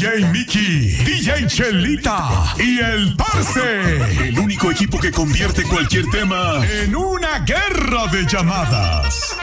DJ Mickey, DJ Chelita y el Parce. El único equipo que convierte cualquier tema en una guerra de llamadas.